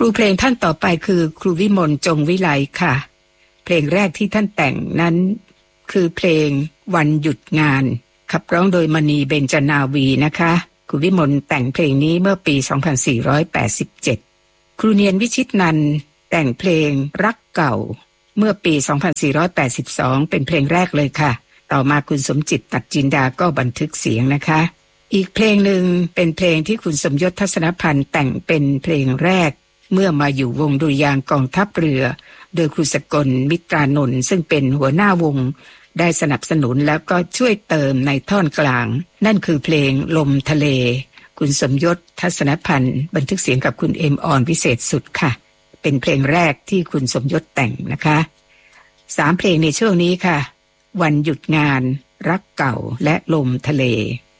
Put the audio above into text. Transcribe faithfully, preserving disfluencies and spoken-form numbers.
รูเพลงท่านต่อไปคือครูวิมลจงวิไลค่ะเพลงแรกที่ท่านแต่งนั้นคือเพลงวันหยุดงานขับร้องโดยมณีเบญจนาวีนะคะครูวิมลแต่งเพลงนี้เมื่อปีสองพันสี่ร้อยแปดสิบเจ็ดครูเนียนวิชิตนันท์แต่งเพลงรักเก่าเมื่อปีสองพันสี่ร้อยแปดสิบสองเป็นเพลงแรกเลยค่ะต่อมาคุณสมจิตตัดจินดาก็บันทึกเสียงนะคะอีกเพลงหนึ่งเป็นเพลงที่คุณสมยศทัศนพันธ์แต่งเป็นเพลงแรกเมื่อมาอยู่วงดุริยางค์กองทัพเรือโดยครูสกลมิตรานนท์ซึ่งเป็นหัวหน้าวงได้สนับสนุนแล้วก็ช่วยเติมในท่อนกลางนั่นคือเพลงลมทะเลคุณสมยศทัศนพันธ์บันทึกเสียงกับคุณเอ็มออนวิเศษสุดค่ะเป็นเพลงแรกที่คุณสมยศแต่งนะคะสามเพลงในช่วงนี้ค่ะวันหยุดงานรักเก่าและลมทะเล